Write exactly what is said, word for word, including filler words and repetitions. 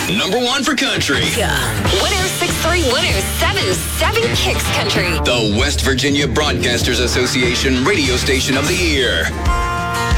Number one for country. Yeah. one oh six point three, one oh seven point seven Kicks Country. The West Virginia Broadcasters Association Radio Station of the Year.